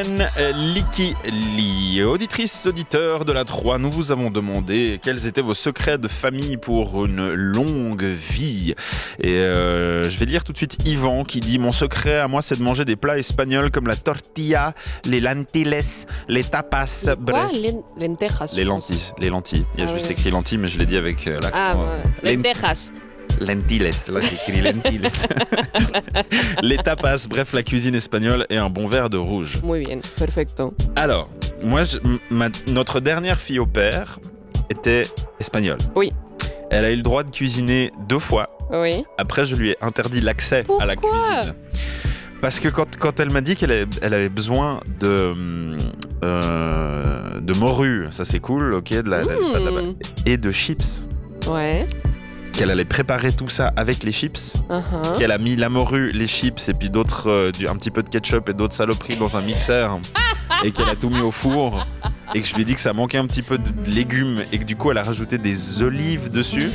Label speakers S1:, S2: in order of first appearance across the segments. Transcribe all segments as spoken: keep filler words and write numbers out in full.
S1: semaine, Liki Li, auditrice, auditeur de la trois, nous vous avons demandé quels étaient vos secrets de famille pour une longue vie. Et euh, je vais lire tout de suite Yvan qui dit « Mon secret à moi, c'est de manger des plats espagnols comme la tortilla, les lentilles, les tapas. »
S2: Bref. Quoi les lentejas.
S1: Les lentilles, les lentilles. Il y a ah, juste ouais. écrit lentilles, mais je l'ai dit avec euh, l'accent.
S2: Ah, ouais. Lentejas.
S1: Lentilles, là c'est écrit lentilles. Les tapas, bref, la cuisine espagnole et un bon verre de rouge.
S2: Muy bien, perfecto.
S1: Alors, moi, je, ma, notre dernière fille au père était espagnole.
S2: Oui.
S1: Elle a eu le droit de cuisiner deux fois.
S2: Oui.
S1: Après, je lui ai interdit l'accès
S2: Pourquoi ?
S1: à la cuisine. Parce que quand, quand elle m'a dit qu'elle avait, elle avait besoin de, euh, de morue, ça c'est cool, ok, de la, mmh. la, de la, et de chips.
S2: Ouais.
S1: Qu'elle allait préparer tout ça avec les chips,
S2: uh-huh.
S1: qu'elle a mis la morue, les chips et puis d'autres, euh, du, un petit peu de ketchup et d'autres saloperies dans un mixeur et qu'elle a tout mis au four et que je lui ai dit que ça manquait un petit peu de légumes et que du coup elle a rajouté des olives dessus.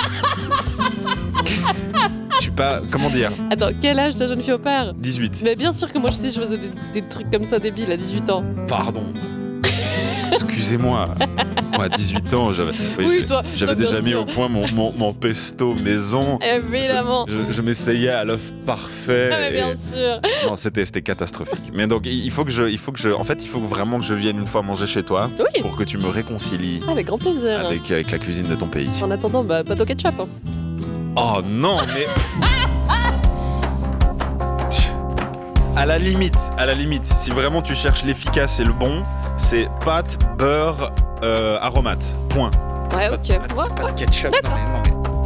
S1: Je suis pas... Comment dire ?
S2: Attends, quel âge ta jeune fille au père ?
S1: dix-huit.
S2: Mais bien sûr que moi je sais, je faisais des, des trucs comme ça débiles à dix-huit ans.
S1: Pardon. Excusez-moi, moi à dix-huit ans, j'avais, oui,
S2: oui, toi,
S1: j'avais
S2: toi,
S1: déjà mis
S2: sûr.
S1: au point mon, mon, mon pesto maison.
S2: Évidemment.
S1: Je, je, je m'essayais à l'œuf parfait.
S2: Ah, mais bien
S1: et...
S2: sûr.
S1: Non, c'était, c'était catastrophique. Mais donc, il faut que je, il faut que je, en fait, il faut vraiment que je vienne une fois manger chez toi
S2: oui.
S1: pour que tu me réconcilies.
S2: Ah, avec grand plaisir.
S1: Avec, avec la cuisine de ton pays.
S2: En attendant, bah, pâte au ketchup. Hein.
S1: Oh non, mais. À la limite, à la limite, si vraiment tu cherches l'efficace et le bon, c'est pâte, beurre, euh, aromate. Point.
S2: Ouais,
S1: pas,
S2: ok.
S1: Pas,
S2: ouais,
S1: pas
S2: ouais.
S1: de ketchup.
S2: D'accord.
S1: Non, mais